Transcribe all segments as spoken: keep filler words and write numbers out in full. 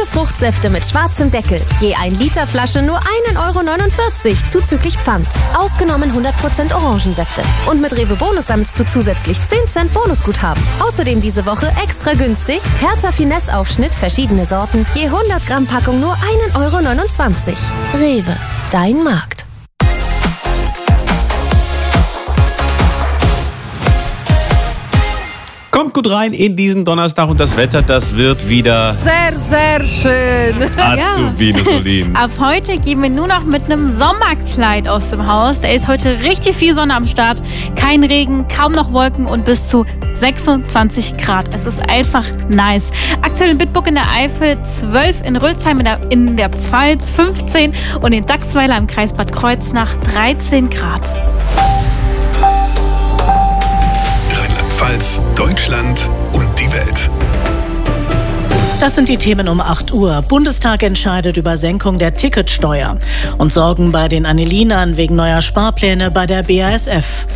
Fruchtsäfte mit schwarzem Deckel. Je ein Liter Flasche nur ein Euro neunundvierzig zuzüglich Pfand. Ausgenommen hundert Prozent Orangensäfte. Und mit Rewe Bonus sammelst du zusätzlich zehn Cent Bonusguthaben. Außerdem diese Woche extra günstig Hertha Finesse Aufschnitt, verschiedene Sorten, je hundert Gramm Packung nur ein Euro neunundzwanzig. Rewe, dein Markt. Kommt gut rein in diesen Donnerstag und das Wetter, das wird wieder sehr, sehr schön. Azubine Solin. Ab heute gehen wir nur noch mit einem Sommerkleid aus dem Haus. Da ist heute richtig viel Sonne am Start. Kein Regen, kaum noch Wolken und bis zu sechsundzwanzig Grad. Es ist einfach nice. Aktuell in Bitburg in der Eifel zwölf, in Rölsheim in der, in der Pfalz fünfzehn und in Dachsweiler im Kreis Bad Kreuznach dreizehn Grad. Rheinland-Pfalz, Deutschland und die Welt. Das sind die Themen um acht Uhr. Bundestag entscheidet über Senkung der Ticketsteuer und Sorgen bei den Annelinern wegen neuer Sparpläne bei der B A S F.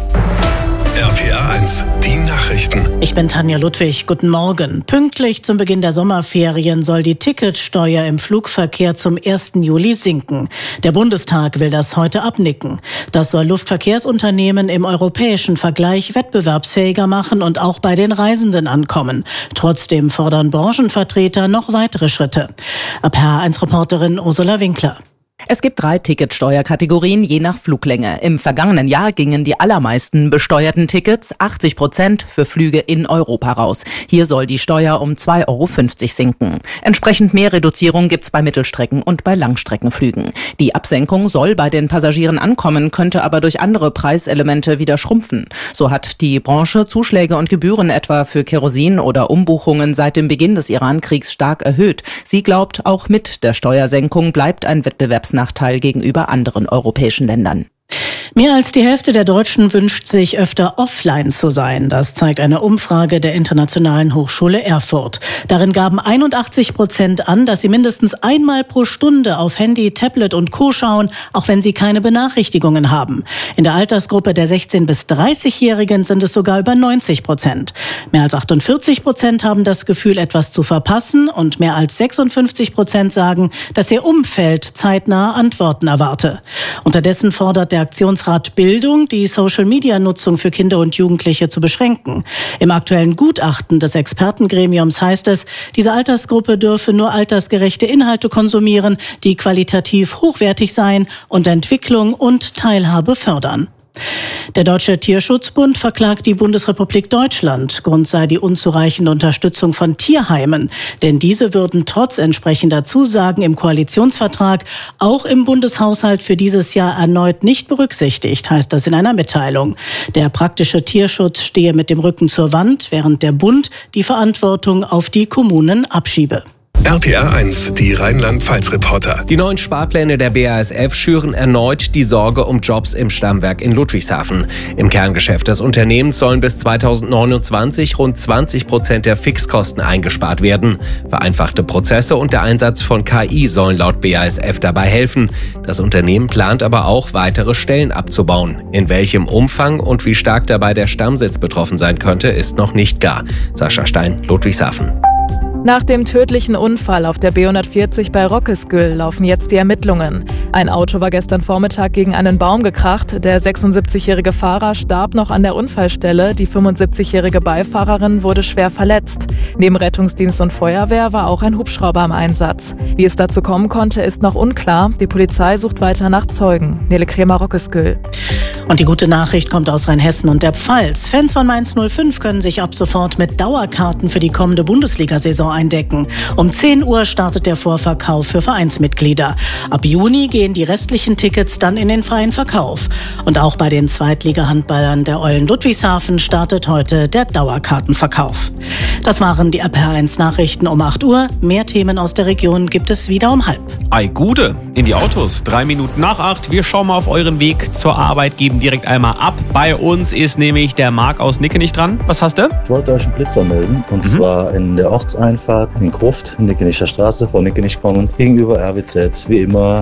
R P A eins, die Nachrichten. Ich bin Tanja Ludwig. Guten Morgen. Pünktlich zum Beginn der Sommerferien soll die Ticketsteuer im Flugverkehr zum ersten Juli sinken. Der Bundestag will das heute abnicken. Das soll Luftverkehrsunternehmen im europäischen Vergleich wettbewerbsfähiger machen und auch bei den Reisenden ankommen. Trotzdem fordern Branchenvertreter noch weitere Schritte. R P A eins Reporterin Ursula Winkler. Es gibt drei Ticketsteuerkategorien je nach Fluglänge. Im vergangenen Jahr gingen die allermeisten besteuerten Tickets, achtzig Prozent, für Flüge in Europa raus. Hier soll die Steuer um zwei Euro fünfzig sinken. Entsprechend mehr Reduzierung gibt's bei Mittelstrecken- und bei Langstreckenflügen. Die Absenkung soll bei den Passagieren ankommen, könnte aber durch andere Preiselemente wieder schrumpfen. So hat die Branche Zuschläge und Gebühren etwa für Kerosin oder Umbuchungen seit dem Beginn des Iran-Kriegs stark erhöht. Sie glaubt, auch mit der Steuersenkung bleibt ein Wettbewerbs Nachteil gegenüber anderen europäischen Ländern. Mehr als die Hälfte der Deutschen wünscht sich, öfter offline zu sein. Das zeigt eine Umfrage der Internationalen Hochschule Erfurt. Darin gaben einundachtzig Prozent an, dass sie mindestens einmal pro Stunde auf Handy, Tablet und Co. schauen, auch wenn sie keine Benachrichtigungen haben. In der Altersgruppe der sechzehn- bis dreißigjährigen sind es sogar über neunzig Prozent. Mehr als achtundvierzig Prozent haben das Gefühl, etwas zu verpassen, und mehr als sechsundfünfzig Prozent sagen, dass ihr Umfeld zeitnah Antworten erwarte. Unterdessen fordert der Aktionsrat Bildung, die Social-Media-Nutzung für Kinder und Jugendliche zu beschränken. Im aktuellen Gutachten des Expertengremiums heißt es, diese Altersgruppe dürfe nur altersgerechte Inhalte konsumieren, die qualitativ hochwertig seien und Entwicklung und Teilhabe fördern. Der Deutsche Tierschutzbund verklagt die Bundesrepublik Deutschland. Grund sei die unzureichende Unterstützung von Tierheimen. Denn diese würden trotz entsprechender Zusagen im Koalitionsvertrag auch im Bundeshaushalt für dieses Jahr erneut nicht berücksichtigt, heißt das in einer Mitteilung. Der praktische Tierschutz stehe mit dem Rücken zur Wand, während der Bund die Verantwortung auf die Kommunen abschiebe. R P A eins, die Rheinland-Pfalz-Reporter. Die neuen Sparpläne der B A S F schüren erneut die Sorge um Jobs im Stammwerk in Ludwigshafen. Im Kerngeschäft des Unternehmens sollen bis zweitausendneunundzwanzig rund zwanzig Prozent der Fixkosten eingespart werden. Vereinfachte Prozesse und der Einsatz von K I sollen laut B A S F dabei helfen. Das Unternehmen plant aber auch, weitere Stellen abzubauen. In welchem Umfang und wie stark dabei der Stammsitz betroffen sein könnte, ist noch nicht gar. Sascha Stein, Ludwigshafen. Nach dem tödlichen Unfall auf der B hundertvierzig bei Rockesgüll laufen jetzt die Ermittlungen. Ein Auto war gestern Vormittag gegen einen Baum gekracht. Der sechsundsiebzigjährige Fahrer starb noch an der Unfallstelle. Die fünfundsiebzigjährige Beifahrerin wurde schwer verletzt. Neben Rettungsdienst und Feuerwehr war auch ein Hubschrauber im Einsatz. Wie es dazu kommen konnte, ist noch unklar. Die Polizei sucht weiter nach Zeugen. Nele Kremer, Rockesgüll. Und die gute Nachricht kommt aus Rheinhessen und der Pfalz. Fans von Mainz null fünf können sich ab sofort mit Dauerkarten für die kommende Bundesliga-Saison eindecken. Um zehn Uhr startet der Vorverkauf für Vereinsmitglieder. Ab Juni gehen die restlichen Tickets dann in den freien Verkauf. Und auch bei den Zweitliga-Handballern der Eulen Ludwigshafen startet heute der Dauerkartenverkauf. Das waren die R P A eins Nachrichten um acht Uhr. Mehr Themen aus der Region gibt es wieder um halb. Ei Gude, in die Autos. Drei Minuten nach acht. Wir schauen mal auf euren Weg zur Arbeit, geben direkt einmal ab. Bei uns ist nämlich der Marc aus Nickenich dran. Was hast du? Ich wollte euch einen Blitzer melden. Und mhm. zwar in der Ortseinfahrt in Gruft, in Nickenicher Straße, vor Nickenich kommend, gegenüber R W Z. Wie immer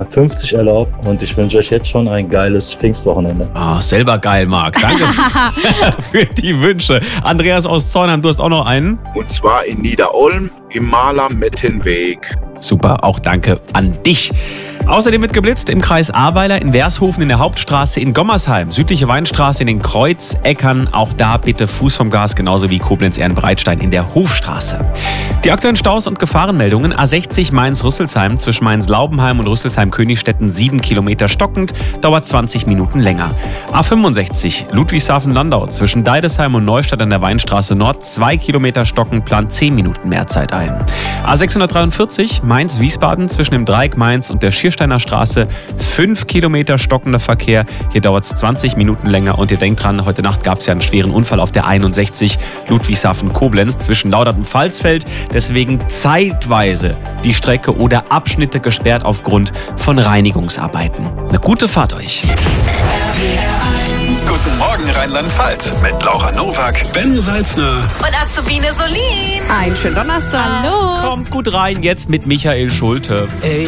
fünfzig erlaubt und ich wünsche euch jetzt schon ein geiles Pfingstwochenende. Ah, selber geil, Marc. Danke für die Wünsche. Andreas aus Zornheim, du hast auch noch einen? Und zwar in Niederolm im Maler-Mettenweg. Super, auch danke an dich. Außerdem wird geblitzt im Kreis Ahrweiler, in Wershofen, in der Hauptstraße, in Gommersheim, südliche Weinstraße, in den Kreuzeckern. Auch da bitte Fuß vom Gas, genauso wie Koblenz-Ehrenbreitstein in der Hofstraße. Die aktuellen Staus und Gefahrenmeldungen: A sechzig Mainz-Rüsselsheim zwischen Mainz-Laubenheim und Rüsselsheim-Königstetten sieben Kilometer stockend, dauert zwanzig Minuten länger. A fünfundsechzig Ludwigshafen-Landau zwischen Deidesheim und Neustadt an der Weinstraße Nord zwei Kilometer stockend, plant zehn Minuten mehr Zeit ein. A sechshundertdreiundvierzig Mainz-Wiesbaden zwischen dem Dreieck Mainz und der Schiersteiner Straße fünf Kilometer stockender Verkehr. Hier dauert es zwanzig Minuten länger und ihr denkt dran, heute Nacht gab es ja einen schweren Unfall auf der einundsechzig Ludwigshafen-Koblenz zwischen Laudert und Pfalzfeld. Deswegen zeitweise die Strecke oder Abschnitte gesperrt aufgrund von Reinigungsarbeiten. Eine gute Fahrt euch. Guten Morgen Rheinland-Pfalz mit Laura Nowak, Ben Salzner Und Azubine Solin. Einen schönen Donnerstag. Hallo. Kommt gut rein jetzt mit Michael Schulte. Ey,